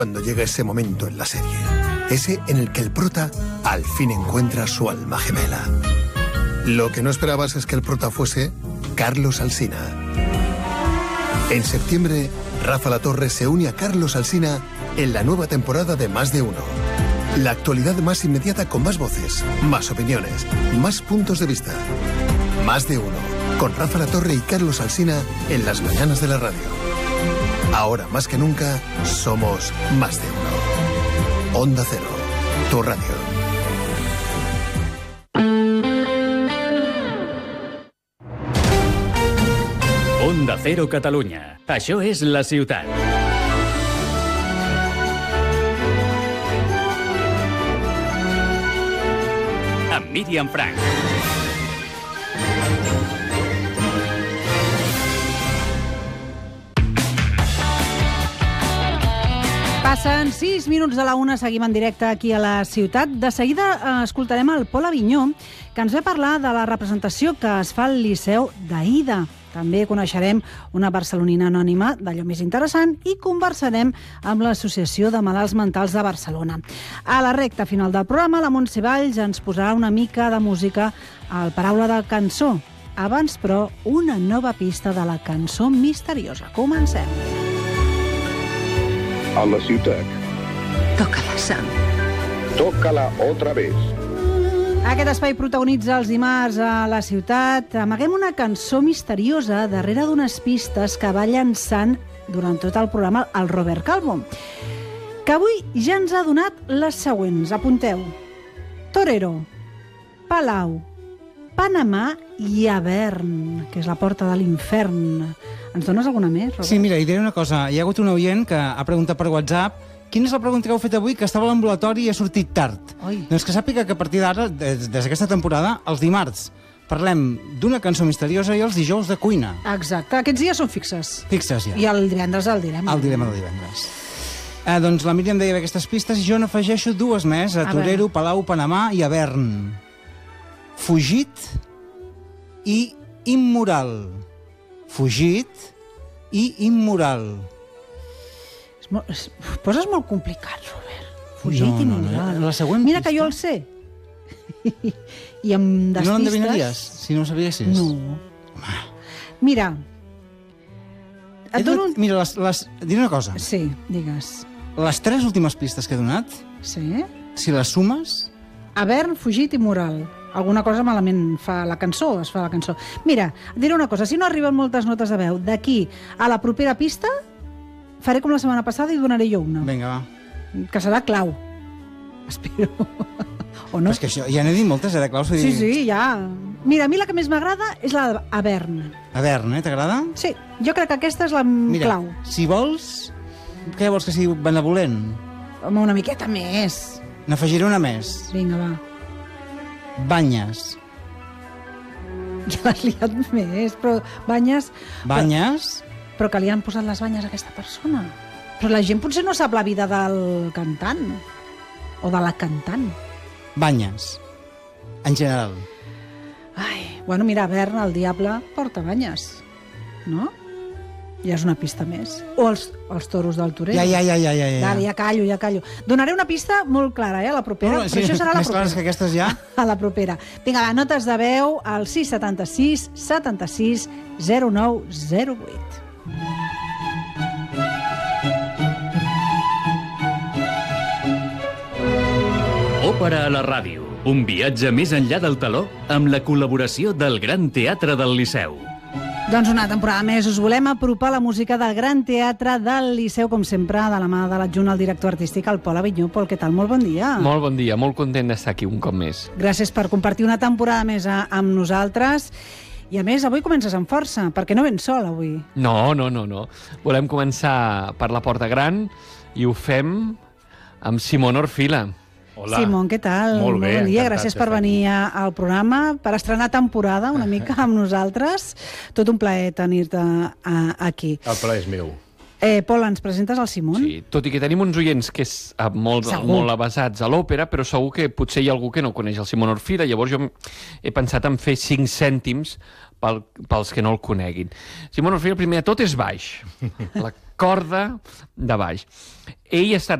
Cuando llega ese momento en la serie, ese en el que el prota al fin encuentra su alma gemela. Lo que no esperabas es que el prota fuese Carlos Alsina. En septiembre, Rafa Latorre se une a Carlos Alsina en la nueva temporada de Más de Uno. La actualidad más inmediata con más voces, más opiniones, más puntos de vista. Más de Uno, con Rafa Latorre y Carlos Alsina en las mañanas de la radio. Ahora más que nunca, somos Más de Uno. Onda Cero, tu radio. Onda Cero Catalunya. Això és La Ciutat. Amb Míriam Frank. Passen 6 minuts de la 1, seguim en directe aquí a la ciutat. De seguida escoltarem el Pol Avinyó, que ens ve a parlar de la representació que es fa al Liceu d'Aïda. També coneixerem una barcelonina anònima d'allò més interessant i conversarem amb l'Associació de Malalts Mentals de Barcelona. A la recta final del programa, la Montse Valls ens posarà una mica de música al Paraula de Cançó. Abans, però, una nova pista de la cançó misteriosa. Comencem. A la ciutat. Tócala, Sam. Tócala otra vez. Aquest espai protagonitza els dimarts a la ciutat. Amaguem una cançó misteriosa darrere d'unes pistes que va llançant durant tot el programa el Robert Calvo, que avui ja ens ha donat les següents. Apunteu: Torero, Palau, Panamà i Avern, que és la porta de l'infern. Ens dones alguna més, Robert? Sí, mira, i diré una cosa. Hi ha hagut un oient que ha preguntat per WhatsApp quina és la pregunta que heu fet avui, que estava a l'ambulatori i ha sortit tard. Oi. Doncs que sàpiga que a partir d'ara, des d'aquesta temporada, els dimarts parlem d'una cançó misteriosa i els dijous de cuina. Exacte, aquests dies són fixes. Fixes, ja. I el divendres el dilema. El dilema del divendres. Doncs la Míriam deia aquestes pistes i jo n'afegeixo dues més, a Torero, Palau, Panamà i Avern. Fugit i immoral. Fugit i immoral. Poses molt complicat, Robert. Fugit i immoral. La següent Mira pista. que jo el sé. I amb despistes... No l'endevinaries, si no ho sabiessis? No. Mira, et dono un... Mira, diré una cosa. Sí, digues. Les 3 últimes pistes que he donat, Sí? si les sumes... Avern, fugit i moral. Alguna cosa malament fa la cançó, es fa la cançó. Mira, et diré una cosa, si no arriben moltes notes de veu, d'aquí a la propera pista faré com la setmana passada i donaré jo una. Vinga, va. Que serà clau. Espero. O no? Però és que això, ja n'he dit moltes, de claus. Sí, sí, ja. Mira, a mi la que més m'agrada és la d'Avern. Avern, t'agrada? Sí, jo crec que aquesta és la Mira, clau. si vols... Què vols que sigui benevolent? Home, una miqueta més. N'afegiré una més. Vinga, va. Banyes. Ja l'has liat més, però banyes... Banyes? Però que li han posat les banyes a aquesta persona. Però la gent potser no sap la vida del cantant. O de la cantant. Banyes. En general. Ai, bueno, mira, Avern, el diable, porta banyes. No? Ja és una pista més. O els toros del Torero. Ja. Dale, ja callo. Donaré una pista molt clara, a la propera. No, però sí, això serà la més propera. clares que aquestes ja. A la propera. Vinga, va, notes de veu al 676 76 0908. Òpera a la ràdio. Un viatge més enllà del teló amb la col·laboració del Gran Teatre del Liceu. Doncs una temporada més us volem apropar la música del Gran Teatre del Liceu, com sempre, de la mà de l'adjunt al director artístic, el Pol Avinyó. Pol, què tal? Molt bon dia. Molt bon dia, molt content d'estar aquí un cop més. Gràcies per compartir una temporada més amb nosaltres. I a més, avui comences amb força, perquè no vens sol avui. No. Volem començar per la Porta Gran i ho fem amb Simón Orfila. Hola. Simón, què tal? Molt bé, bon dia, encantat gràcies d'estar per venir al programa, per estrenar temporada una mica amb nosaltres. Tot un plaer tenir-te aquí. El plaer és meu. Pol, ens presentes el Simon? Sí, tot i que tenim uns oients que és molt avasats a l'òpera, però segur que potser hi ha algú que no coneix el Simon Orfila, llavors jo he pensat en fer 5 cèntims pels que no el coneguin. Simon Orfila, primer de tot, és baix, la corda de baix. Ell ha estat